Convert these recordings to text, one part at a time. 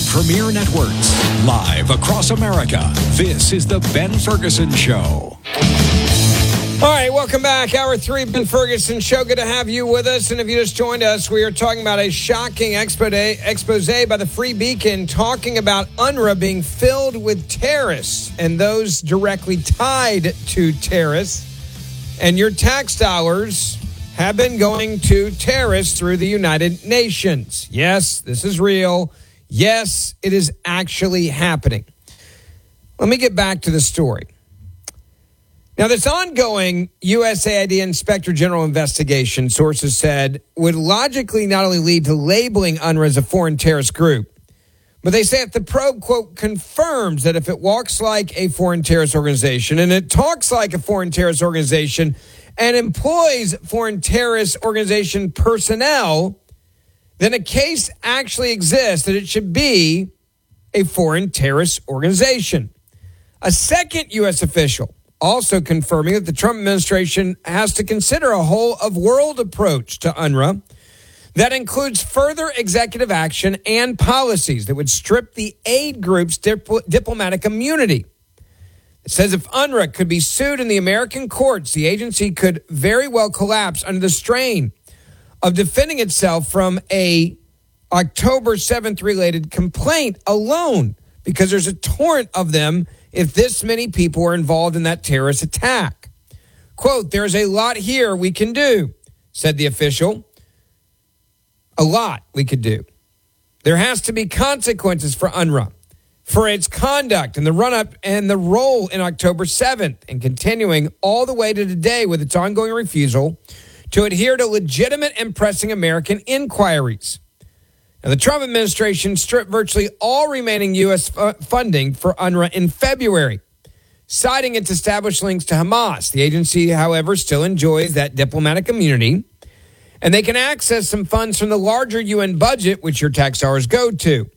Premier Networks, live across America. This is the Ben Ferguson Show. All right, welcome back. Hour 3, Ben Ferguson Show. Good to have you with us. And if you just joined us, we are talking about a shocking expose by the Free Beacon talking about UNRWA being filled with terrorists and those directly tied to terrorists. And your tax dollars have been going to terrorists through the United Nations. Yes, this is real. Yes, it is actually happening. Let me get back to the story. Now, this ongoing USAID Inspector General investigation, sources said, would logically not only lead to labeling UNRWA as a foreign terrorist group, but they say if the probe, quote, confirms that if it walks like a foreign terrorist organization and it talks like a foreign terrorist organization and employs foreign terrorist organization personnel, then a case actually exists that it should be a foreign terrorist organization. A second U.S. official also confirming that the Trump administration has to consider a whole-of-world approach to UNRWA that includes further executive action and policies that would strip the aid group's diplomatic immunity. It says if UNRWA could be sued in the American courts, the agency could very well collapse under the strain of defending itself from a October 7th related complaint alone, because there's a torrent of them if this many people were involved in that terrorist attack. Quote, there's a lot here we can do, said the official. A lot we could do. There has to be consequences for UNRWA for its conduct and the run-up and the role in October 7th and continuing all the way to today with its ongoing refusal to adhere to legitimate and pressing American inquiries. Now, the Trump administration stripped virtually all remaining U.S. funding for UNRWA in February, citing its established links to Hamas. The agency, however, still enjoys that diplomatic immunity, and they can access some funds from the larger UN budget, which your tax dollars go to.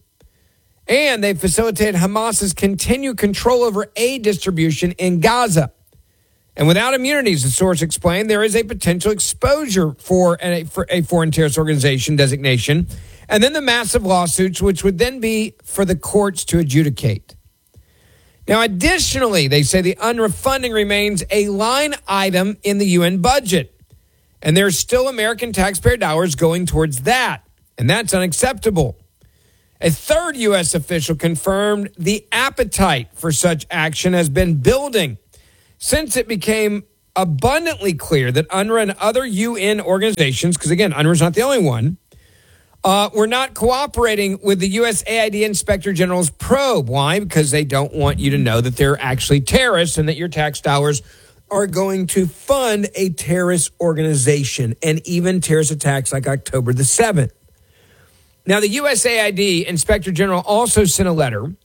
And they facilitated Hamas's continued control over aid distribution in Gaza. And without immunities, the source explained, there is a potential exposure for a foreign terrorist organization designation, and then the massive lawsuits, which would then be for the courts to adjudicate. Now, additionally, they say the UNRWA funding remains a line item in the UN budget, and there's still American taxpayer dollars going towards that, and that's unacceptable. A third U.S. official confirmed the appetite for such action has been building since it became abundantly clear that UNRWA and other UN organizations, because again, UNRWA is not the only one, were not cooperating with the USAID Inspector General's probe. Why? Because they don't want you to know that they're actually terrorists and that your tax dollars are going to fund a terrorist organization and even terrorist attacks like October the 7th. Now, the USAID Inspector General also sent a letter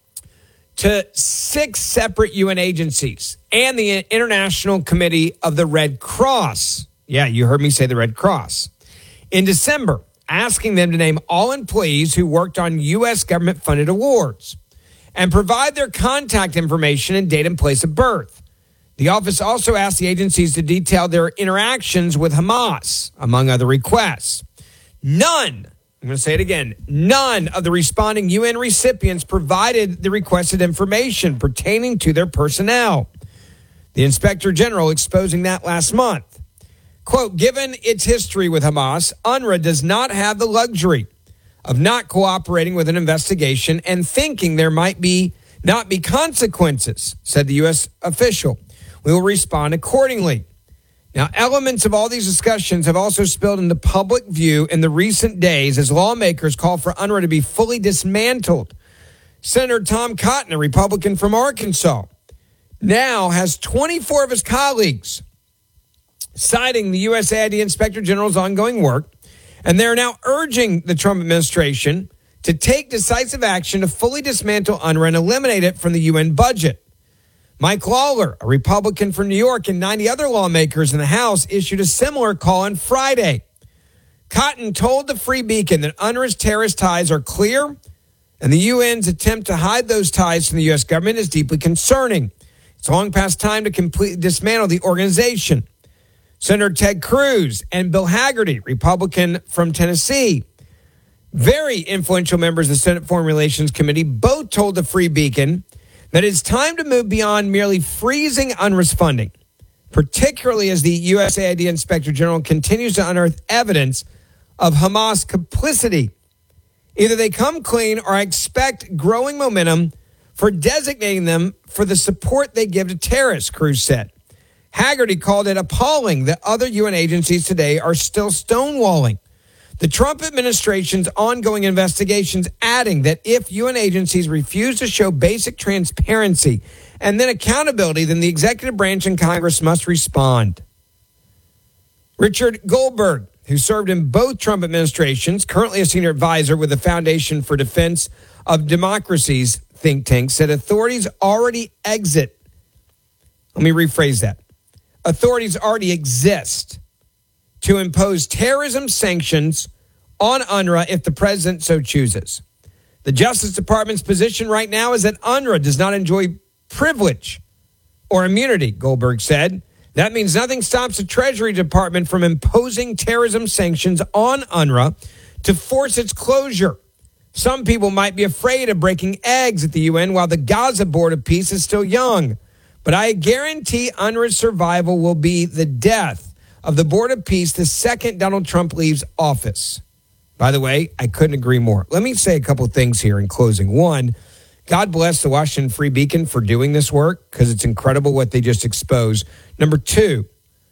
to 6 separate UN agencies and the International Committee of the Red Cross. Yeah, you heard me say the Red Cross. In December, asking them to name all employees who worked on U.S. government-funded awards and provide their contact information and date and place of birth. The office also asked the agencies to detail their interactions with Hamas, among other requests. None, I'm going to say it again, none of the responding UN recipients provided the requested information pertaining to their personnel. The Inspector General exposing that last month. Quote, given its history with Hamas, UNRWA does not have the luxury of not cooperating with an investigation and thinking there might not be consequences, said the U.S. official. We will respond accordingly. Now, elements of all these discussions have also spilled into public view in the recent days as lawmakers call for UNRWA to be fully dismantled. Senator Tom Cotton, a Republican from Arkansas, now has 24 of his colleagues citing the USAID Inspector General's ongoing work, and they're now urging the Trump administration to take decisive action to fully dismantle UNRWA and eliminate it from the UN budget. Mike Lawler, a Republican from New York, and 90 other lawmakers in the House issued a similar call on Friday. Cotton told the Free Beacon that UNRWA's terrorist ties are clear, and the UN's attempt to hide those ties from the U.S. government is deeply concerning. It's long past time to completely dismantle the organization. Senator Ted Cruz and Bill Hagerty, Republican from Tennessee, Very influential members of the Senate Foreign Relations Committee both told the Free Beacon that it's time to move beyond merely freezing UNRWA's funding, particularly as the USAID Inspector General continues to unearth evidence of Hamas complicity. Either they come clean or I expect growing momentum for designating them for the support they give to terrorists, Cruz said. Haggerty called it appalling that other UN agencies today are still stonewalling the Trump administration's ongoing investigations, adding that if UN agencies refuse to show basic transparency and then accountability, then the executive branch and Congress must respond. Richard Goldberg, who served in both Trump administrations, currently a senior advisor with the Foundation for Defense of Democracies think tank, said authorities already exist. Let me rephrase that. Authorities already exist to impose terrorism sanctions on UNRWA if the president so chooses. The Justice Department's position right now is that UNRWA does not enjoy privilege or immunity, Goldberg said. That means nothing stops the Treasury Department from imposing terrorism sanctions on UNRWA to force its closure. Some people might be afraid of breaking eggs at the UN while the Gaza Board of Peace is still young. But I guarantee UNRWA's survival will be the death of the Board of Peace the second Donald Trump leaves office. By the way, I couldn't agree more. Let me say a couple things here in closing. One, God bless the Washington Free Beacon for doing this work because it's incredible what they just exposed. Number two,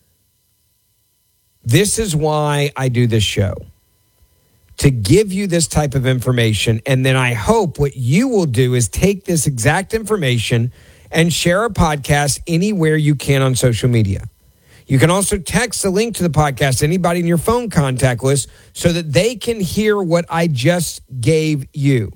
this is why I do this show, to give you this type of information. And then I hope what you will do is take this exact information and share a podcast anywhere you can on social media. You can also text the link to the podcast to anybody in your phone contact list so that they can hear what I just gave you.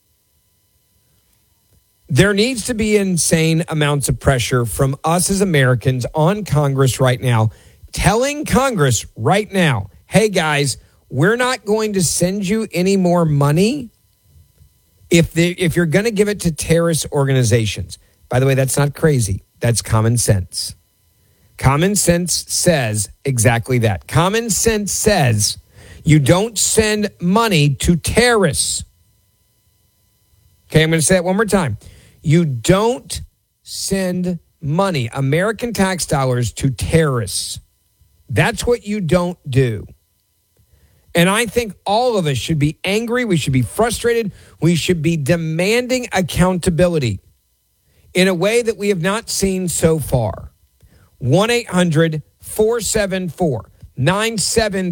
There needs to be insane amounts of pressure from us as Americans on Congress right now, telling Congress right now, hey guys, we're not going to send you any more money if you're going to give it to terrorist organizations. By the way, that's not crazy. That's common sense. Common sense says exactly that. Common sense says you don't send money to terrorists. Okay, I'm going to say it one more time. You don't send money, American tax dollars, to terrorists. That's what you don't do. And I think all of us should be angry. We should be frustrated. We should be demanding accountability in a way that we have not seen so far. 1-800-474-97